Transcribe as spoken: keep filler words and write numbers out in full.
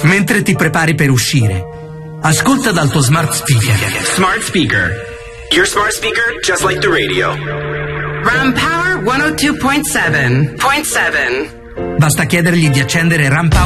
Mentre ti prepari per uscire, ascolta dal tuo smart speaker. Smart speaker. Your smart speaker just like the radio. Ram Power centodue point seven. Point seven. Basta chiedergli di accendere Ram Power